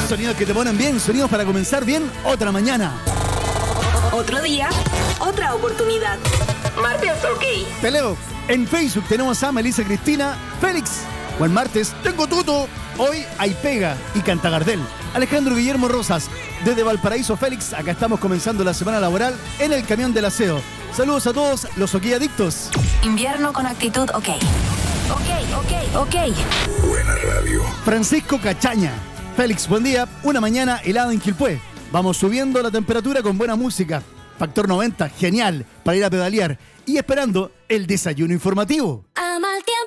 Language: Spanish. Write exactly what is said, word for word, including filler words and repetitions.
Sonidos que te ponen bien, sonidos para comenzar bien otra mañana. Otro día, otra oportunidad. Martes, ok. Te leo. En Facebook tenemos a Melissa Cristina, Félix. Buen martes, tengo tuto. Hoy hay pega y canta Gardel. Alejandro Guillermo Rosas, desde Valparaíso, Félix. Acá estamos comenzando la semana laboral en el camión del aseo. Saludos a todos los OK adictos. Invierno con actitud ok. Ok, ok, ok. Buena radio. Francisco Cachaña. Félix, buen día. Una mañana helada en Quilpué. Vamos subiendo la temperatura con buena música. Factor noventa, genial, para ir a pedalear. Y esperando el desayuno informativo. Ama el